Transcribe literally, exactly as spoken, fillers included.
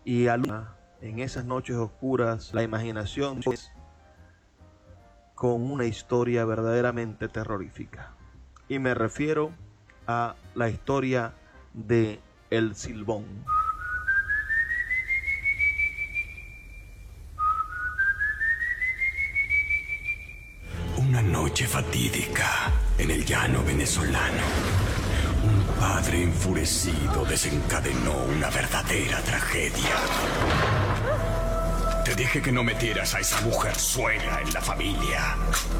y alumna en esas noches oscuras la imaginación con una historia verdaderamente terrorífica. Y me refiero a la historia de El Silbón. Una noche fatídica en el llano venezolano. Un padre enfurecido desencadenó una verdadera tragedia. Te dije que no metieras a esa mujerzuela en la familia.